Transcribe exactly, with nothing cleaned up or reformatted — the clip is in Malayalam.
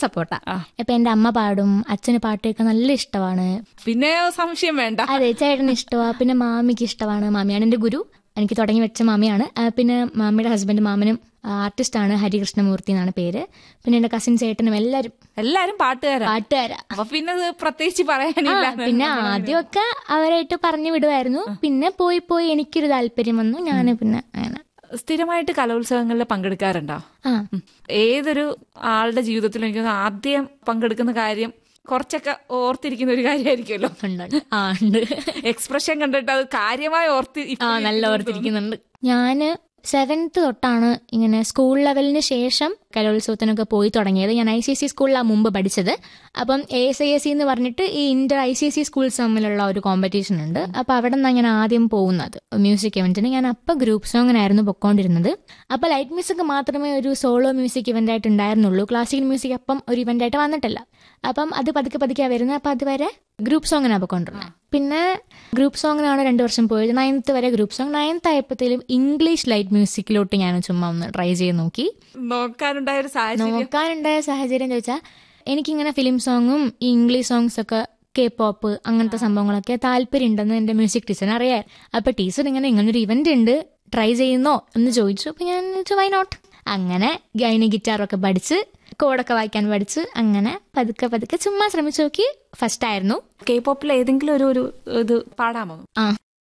സപ്പോർട്ടാ. ഇപ്പൊ എന്റെ അമ്മ പാടും, അച്ഛന് പാട്ട് കേൾക്കാൻ നല്ല ഇഷ്ടമാണ്. പിന്നെ സംശയം വേണ്ട. അതെ, ചേട്ടന് ഇഷ്ടമാ. പിന്നെ മാമിക്ക് ഇഷ്ടമാണ്. മാമിയാണ് എന്റെ ഗുരു, എനിക്ക് തുടങ്ങി വെച്ച മാമിയാണ്. പിന്നെ മാമിയുടെ ഹസ്ബൻഡ് മാമനും ആർട്ടിസ്റ്റാണ്, ഹരികൃഷ്ണമൂർത്തി എന്നാണ് പേര്. പിന്നെ എന്റെ കസിൻ ചേട്ടനും എല്ലാരും എല്ലാരും പാട്ടുകാരാ പാട്ടുകാരാ അപ്പൊ പിന്നെ പ്രത്യേകിച്ച് പറയാനില്ല. പിന്നെ ആദ്യമൊക്കെ അവരായിട്ട് പറഞ്ഞു വിടുമായിരുന്നു. പിന്നെ പോയി പോയി എനിക്കൊരു താല്പര്യം വന്നു. ഞാന് പിന്നെ അങ്ങനെ സ്ഥിരമായിട്ട് കലോത്സവങ്ങളിൽ പങ്കെടുക്കാറുണ്ടോ? ഏതൊരു ആളുടെ ജീവിതത്തിലും എനിക്ക് ആദ്യം പങ്കെടുക്കുന്ന കാര്യം കുറച്ചൊക്കെ ഓർത്തിരിക്കുന്ന ഒരു കാര്യമായിരിക്കുമല്ലോ. എക്സ്പ്രഷൻ കണ്ടിട്ട് അത് കാര്യമായി ഓർത്തി നല്ല ഓർത്തിരിക്കുന്നുണ്ട്. ഞാന് സെവൻത്ത് തൊട്ടാണ് ഇങ്ങനെ സ്കൂൾ ലെവലിന് ശേഷം കലോത്സവത്തിനൊക്കെ പോയി തുടങ്ങിയത്. ഞാൻ ഐ സി എസ് സി സ്കൂളിലാണ് മുമ്പ് പഠിച്ചത്. അപ്പം A S I S C എന്ന് പറഞ്ഞിട്ട് ഈ Inter I C S C schools തമ്മിലുള്ള ഒരു കോമ്പറ്റീഷൻ ഉണ്ട്. അപ്പൊ അവിടെ നിന്നാണ് ഞാൻ ആദ്യം പോകുന്നത് മ്യൂസിക് ഇവന്റിന്. ഞാൻ അപ്പം ഗ്രൂപ്പ് സോങ്ങിനായിരുന്നു പൊക്കോണ്ടിരുന്നത്. അപ്പൊ ലൈറ്റ് മ്യൂസിക് മാത്രമേ ഒരു സോളോ മ്യൂസിക് ഇവന്റ് ആയിട്ട് ഉണ്ടായിരുന്നുള്ളൂ. ക്ലാസിക്കൽ മ്യൂസിക് അപ്പം ഒരു ഇവന്റ് ആയിട്ട് വന്നിട്ടില്ല. അപ്പം അത് പതുക്കെ പതുക്കെ വരുന്നത്. അപ്പൊ അതുവരെ ഗ്രൂപ്പ് സോങ്ങിനാണ് പൊക്കോണ്ടിരുന്നത്. പിന്നെ ഗ്രൂപ്പ് സോങ്ങിനാണ് രണ്ടു വർഷം പോയത്. നയൻത്ത് വരെ group song. Ninth ആയപ്പോഴത്തേലും English light മ്യൂസിക്കിലോട്ട് ഞാൻ ചുമ്മാ ഒന്ന് ട്രൈ ചെയ്ത് നോക്കി. നോക്കാനുണ്ടായ നോക്കാനുണ്ടായ സാഹചര്യം ചോദിച്ചാൽ എനിക്കിങ്ങനെ ഫിലിം സോങ്ങും ഈ ഇംഗ്ലീഷ് സോങ്സ് ഒക്കെ, കെ പോപ്പ് അങ്ങനത്തെ സംഭവങ്ങളൊക്കെ താല്പര്യം ഉണ്ടെന്ന് എന്റെ മ്യൂസിക് ടീച്ചറിന് അറിയാം. അപ്പൊ ടീച്ചർ ഇങ്ങനെ ഇങ്ങനൊരു ഇവന്റ് ഉണ്ട്, ട്രൈ ചെയ്യുന്നോ എന്ന് ചോദിച്ചു. അപ്പൊ ഞാൻ വൈ നോട്ട്. അങ്ങനെ ഗൈനി ഗിറ്റാറൊക്കെ പഠിച്ച് കോഡൊക്കെ വായിക്കാൻ പഠിച്ച് അങ്ങനെ പതുക്കെ പതുക്കെ ചുമ്മാ ശ്രമിച്ചു നോക്കി. ഫസ്റ്റ് ആയിരുന്നു. കെ പോപ്പിൽ ഏതെങ്കിലും ഒരു ഇത് പാടാമോ? ആ